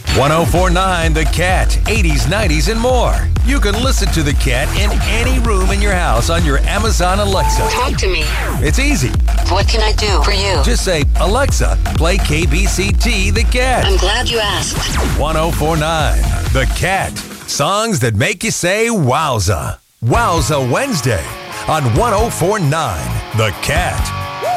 1049 The Cat, 80s, 90s, and more. You can listen to The Cat in any room in your house on your Amazon Alexa. Talk to me. It's easy. What can I do for you? Just say, Alexa, play KBCT The Cat. I'm glad you asked. 1049 The Cat. Songs that make you say wowza. Wowza Wednesday on 1049 The Cat.